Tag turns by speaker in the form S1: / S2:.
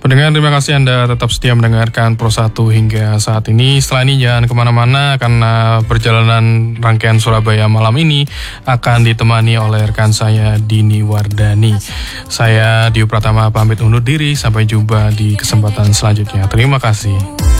S1: Pendengar, terima kasih Anda tetap setia mendengarkan Pro 1 hingga saat ini. Setelah ini jangan kemana-mana karena perjalanan rangkaian Surabaya malam ini akan ditemani oleh rekan saya Dini Wardani. Saya Dio Pratama pamit undur diri, sampai jumpa di kesempatan selanjutnya. Terima kasih.